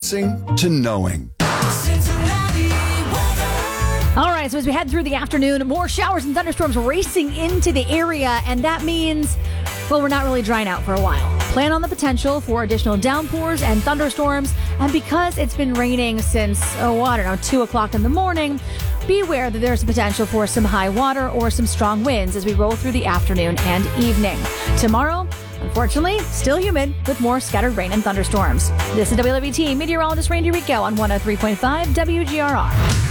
guessing to knowing. All right, so as we head through the afternoon, more showers and thunderstorms racing into the area, and that means, well, we're not really drying out for a while. Plan on the potential for additional downpours and thunderstorms, and because it's been raining since, 2 o'clock in the morning, be aware that there's a potential for some high water or some strong winds as we roll through the afternoon and evening. Tomorrow, unfortunately, still humid with more scattered rain and thunderstorms. This is WLBT meteorologist Randy Rico on 103.5 WGRR.